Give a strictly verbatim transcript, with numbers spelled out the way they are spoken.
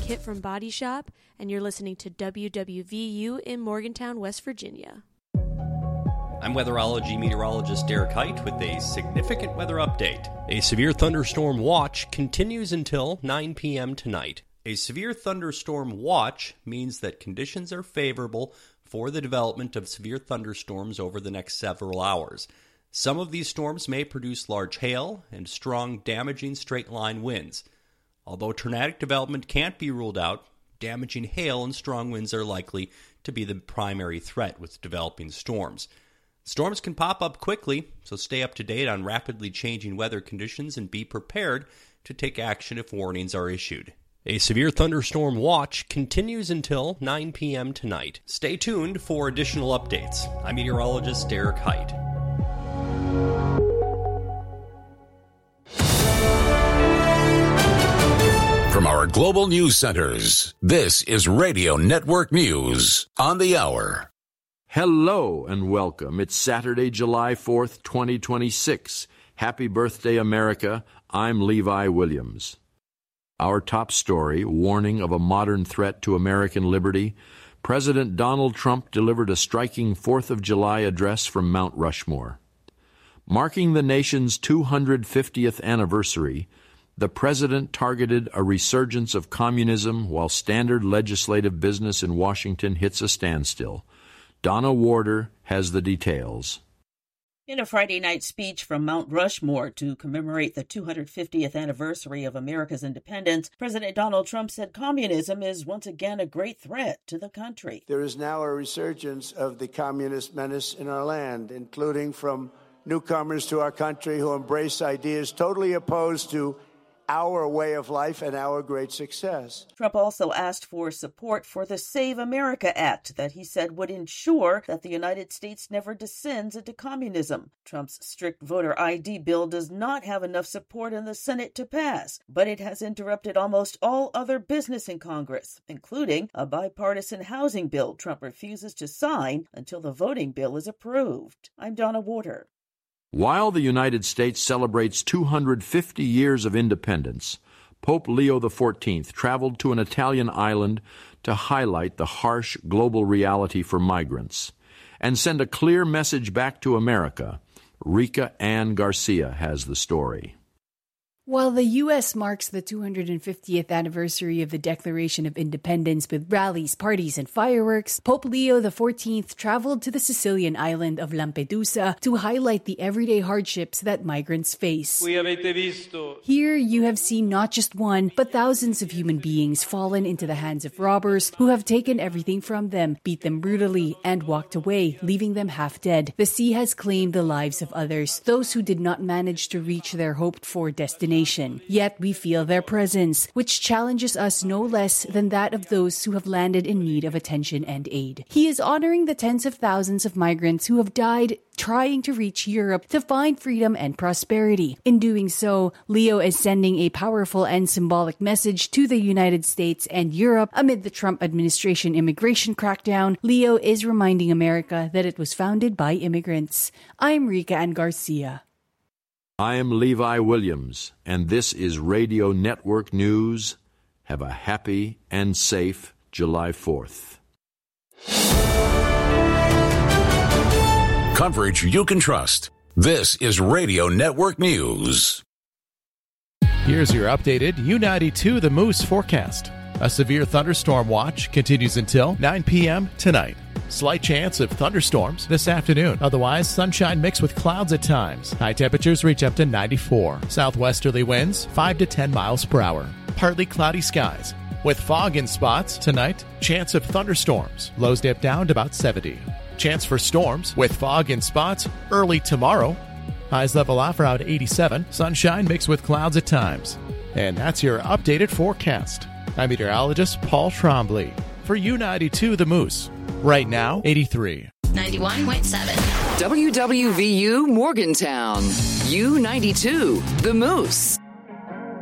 Kit from Body Shop, and you're listening to W W V U in Morgantown, West Virginia. I'm weatherology meteorologist Derek Height with a significant weather update. A severe thunderstorm watch continues until nine p.m. tonight. A severe thunderstorm watch means that conditions are favorable for the development of severe thunderstorms over the next several hours. Some of these storms may produce large hail and strong, damaging straight-line winds. Although tornadic development can't be ruled out, damaging hail and strong winds are likely to be the primary threat with developing storms. Storms can pop up quickly, so stay up to date on rapidly changing weather conditions and be prepared to take action if warnings are issued. A severe thunderstorm watch continues until nine p.m. tonight. Stay tuned for additional updates. I'm meteorologist Derek Height. From our global news centers, this is Radio Network News on the hour. Hello and welcome. It's Saturday, July fourth, twenty twenty-six. Happy birthday, America. I'm Levi Williams. Our top story, warning of a modern threat to American liberty. President Donald Trump delivered a striking fourth of July address from Mount Rushmore. Marking the nation's two hundred fiftieth anniversary, the president targeted a resurgence of communism while standard legislative business in Washington hits a standstill. Donna Warder has the details. In a Friday night speech from Mount Rushmore to commemorate the two hundred fiftieth anniversary of America's independence, President Donald Trump said communism is once again a great threat to the country. There is now a resurgence of the communist menace in our land, including from newcomers to our country who embrace ideas totally opposed to our way of life and our great success. Trump also asked for support for the Save America Act that he said would ensure that the United States never descends into communism. Trump's strict voter I D bill does not have enough support in the Senate to pass, but it has interrupted almost all other business in Congress, including a bipartisan housing bill Trump refuses to sign until the voting bill is approved. I'm Donna Warder. While the United States celebrates two hundred fifty years of independence, Pope Leo the fourteenth traveled to an Italian island to highlight the harsh global reality for migrants and send a clear message back to America. Rika Ann Garcia has the story. While the U S marks the two hundred fiftieth anniversary of the Declaration of Independence with rallies, parties, and fireworks, Pope Leo the fourteenth traveled to the Sicilian island of Lampedusa to highlight the everyday hardships that migrants face. Here you have seen not just one, but thousands of human beings fallen into the hands of robbers who have taken everything from them, beat them brutally, and walked away, leaving them half dead. The sea has claimed the lives of others, those who did not manage to reach their hoped-for destination. Yet we feel their presence, which challenges us no less than that of those who have landed in need of attention and aid. He is honoring the tens of thousands of migrants who have died trying to reach Europe to find freedom and prosperity. In doing so, Leo is sending a powerful and symbolic message to the United States and Europe. Amid the Trump administration immigration crackdown, Leo is reminding America that it was founded by immigrants. I'm Rika Ann Garcia. I am Levi Williams, and this is Radio Network News. Have a happy and safe July fourth. Coverage you can trust. This is Radio Network News. Here's your updated U ninety-two The Moose forecast. A severe thunderstorm watch continues until nine p.m. tonight. Slight chance of thunderstorms this afternoon. Otherwise, sunshine mixed with clouds at times. High temperatures reach up to ninety-four. Southwesterly winds five to ten miles per hour. Partly cloudy skies. With fog in spots tonight, chance of thunderstorms. Lows dip down to about seventy. Chance for storms with fog in spots early tomorrow. Highs level off around eighty-seven. Sunshine mixed with clouds at times. And that's your updated forecast. I'm meteorologist Paul Trombley for U ninety-two The Moose. Right now, eighty-three. ninety-one point seven. W W V U Morgantown. U ninety-two The Moose.